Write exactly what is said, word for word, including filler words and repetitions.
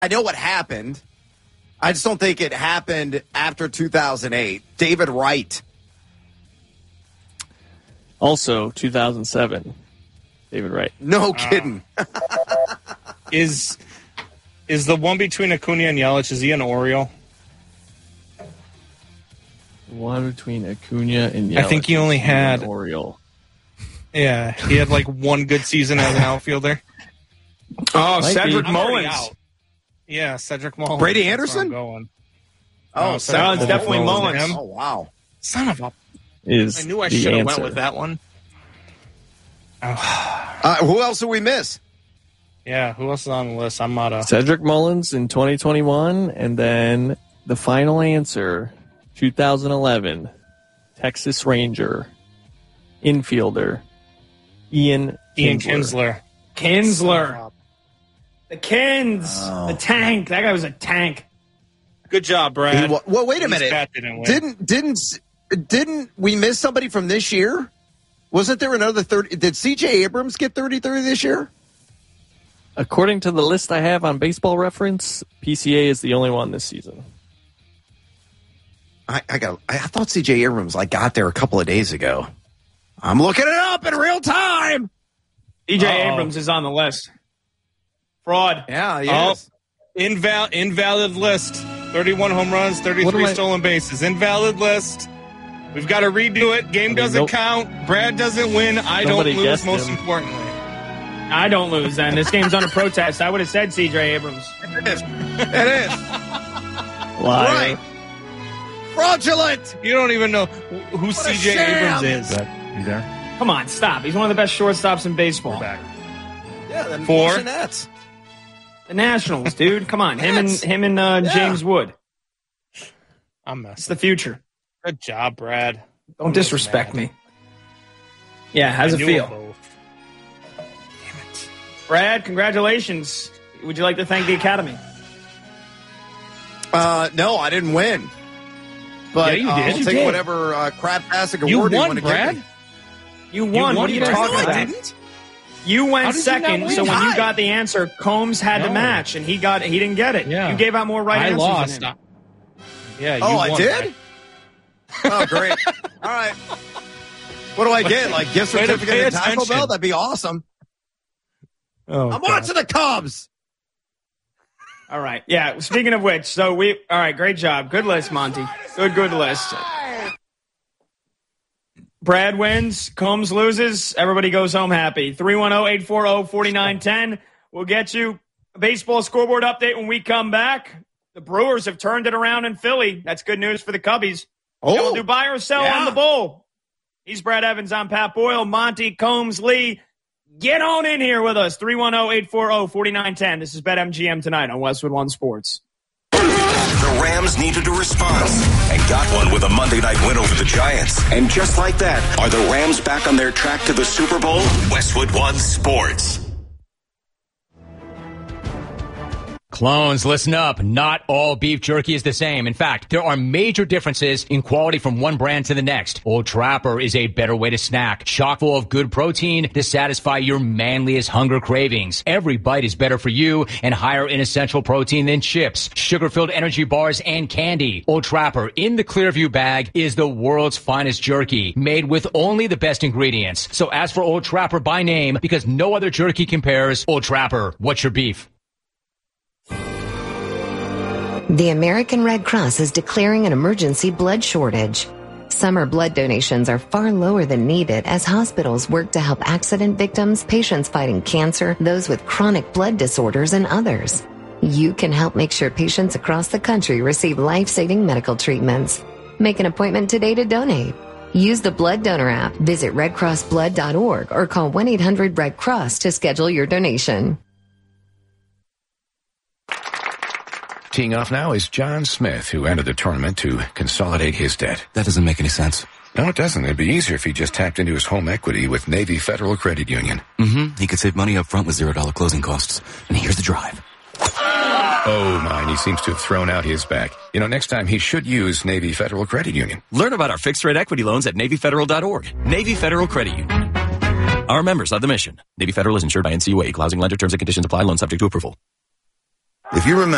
I know what happened. I just don't think it happened after two thousand eight. David Wright. Also, two thousand seven. David Wright. No kidding. Uh, is is the one between Acuna and Yelich, is he an Oriole? One between Acuna and Yelich. I think he only had an Oriole. Yeah, he had like one good season as an outfielder. Oh, Might Cedric be. Mullins. Yeah, Cedric Mullins. Brady That's where I'm Anderson? going. Oh, No, Cedric No, it's definitely Mullins. Mullins. Him? Oh, wow. Son of a... Is I knew I the should have went answer. with that one. Oh, Uh, who else did we miss? yeah, who else is on the list? I'm not a... Cedric Mullins in twenty twenty-one, and then the final answer, two thousand eleven, Texas Ranger, infielder, Ian Ian Kinsler. Kinsler. Kinsler. The Kins. Oh. The tank. That guy was a tank. Good job, Brad. Well, well, wait a At least minute. Pat didn't win. Didn't didn't didn't we miss somebody from this year? Wasn't there another thirty? Did C J Abrams get thirty thirty this year? According to the list I have on Baseball Reference, P C A is the only one this season. I, I got. I thought C J Abrams like got there a couple of days ago. I'm looking it up in real time. E J Uh-oh. Abrams is on the list. Fraud. Yeah, Oh, yes. inval- invalid list. thirty-one home runs, What thirty-three am I- stolen bases. Invalid list. We've got to redo it. Game mean, doesn't nope. count. Brad doesn't win. I Nobody don't lose, guessed most him. importantly. I don't lose then. This game's under protest. I would have said C J Abrams. It is. It is. Liar. Right. Fraudulent. You don't even know who a C J sham. Abrams is. You there? Come on, stop. He's one of the best shortstops in baseball. We're back. Yeah, then Four. Four. Nets. The Nationals, dude. Come on. Him and Yes. him and uh, Yeah. James Wood. I'm It's messing. the future. Good job, Brad. Don't disrespect me. Yeah, how's I it knew feel? both. Damn it. Brad, congratulations. Would you like to thank the Academy? Uh, no, I didn't win. But Yeah, you uh, did. I'll You take did. whatever uh, craptastic You award you won, want to give Brad. me. You won. won, What are you Brad. talking No, about? I didn't. You How went did you not second, win? so when you Tied. got the answer, Combs had to No. match, and he got he didn't get it. Yeah. You gave out more right I answers lost. than him. Yeah, you Oh, won, I did? Brad. Oh, great. All right. What do I get? Like gift Way to certificate pay at Taco attention. Bell? That'd be awesome. Oh, I'm God. watching the Cubs. All right. Yeah. Speaking of which, so we. All right. Great job. Good list, Monty. Good, good list. Brad wins. Combs loses. Everybody goes home happy. three one zero, eight four zero, four nine one zero. We'll get you a baseball scoreboard update when we come back. The Brewers have turned it around in Philly. That's good news for the Cubbies. Oh, We'll do buy or sell yeah. on the bull. He's Brad Evans. I'm Pat Boyle. Monty Combs Lee. Get on in here with us. three one zero, eight four zero, four nine one zero. This is BetMGM tonight on Westwood One Sports. The Rams needed a response and got one with a Monday night win over the Giants. And just like that, are the Rams back on their track to the Super Bowl? Westwood One Sports. Clones, listen up. Not all beef jerky is the same. In fact, there are major differences in quality from one brand to the next. Old Trapper is a better way to snack, chock full of good protein to satisfy your manliest hunger cravings. Every bite is better for you and higher in essential protein than chips, sugar-filled energy bars, and candy. Old Trapper in the Clearview bag is the world's finest jerky, made with only the best ingredients. So ask for Old Trapper by name because no other jerky compares. Old Trapper, what's your beef? The American Red Cross is declaring an emergency blood shortage. Summer blood donations are far lower than needed as hospitals work to help accident victims, patients fighting cancer, those with chronic blood disorders, and others. You can help make sure patients across the country receive life-saving medical treatments. Make an appointment today to donate. Use the Blood Donor app, visit red cross blood dot org, or call one eight hundred red cross to schedule your donation. Teeing off now is John Smith, who entered the tournament to consolidate his debt. That doesn't make any sense. No, it doesn't. It'd be easier if he just tapped into his home equity with Navy Federal Credit Union. Mm-hmm. He could save money up front with zero dollar closing costs. And here's the drive. Oh, my, he seems to have thrown out his back. You know, next time he should use Navy Federal Credit Union. Learn about our fixed rate equity loans at navy federal dot org. Navy Federal Credit Union. Our members of the mission. Navy Federal is insured by N C U A. Equal housing lender. Terms and conditions apply. Loan subject to approval. If you remember